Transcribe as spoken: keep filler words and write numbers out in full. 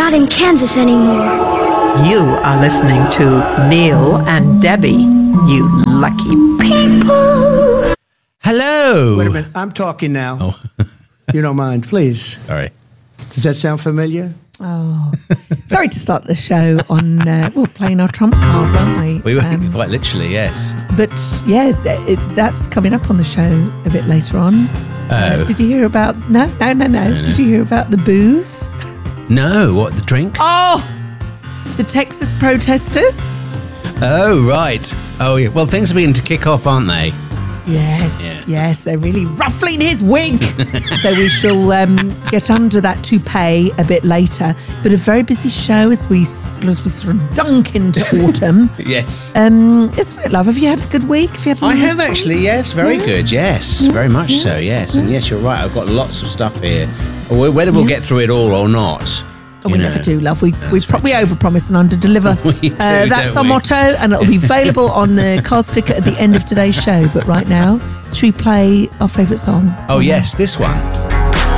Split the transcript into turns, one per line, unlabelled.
not in Kansas anymore.
You are listening to Neil and Debbie, you lucky people.
Hello.
Wait a minute. I'm talking now.
Oh.
You don't mind, please.
Sorry.
Does that sound familiar?
Oh, sorry to start the show on, uh, well, playing our trump card, weren't we?
We were
Um,
quite literally, yes.
But yeah, it, that's coming up on the show a bit later on.
Oh.
Uh, did you hear about, no, no, no, no.
No, no.
Did you hear about the booze?
No, what, the drink?
Oh, the Texas protesters?
Oh, right. Oh, yeah. Well, things are beginning to kick off, aren't they?
Yes,
Yeah.
yes, they're really ruffling his wig. So we shall um, get under that toupee a bit later. But a very busy show as we, as we sort of dunk into autumn.
Yes.
Um, isn't it, love? Have you had a good week? Have you had a
I
nice
have
one?
actually, yes. Very
Yeah.
good, yes.
Yeah.
Very much
Yeah.
so, yes. And
Yeah.
yes, you're right. I've got lots of stuff here. Whether we'll
Yeah.
get through it all or not.
Oh, we
you
never
know.
do, love. We
That's
we, pro-
very
we overpromise and underdeliver.
We do,
uh, that's
don't
our
we?
motto, and it'll be available on the card sticker at the end of today's show. But right now, should we play our favourite song?
Oh, yes, this one.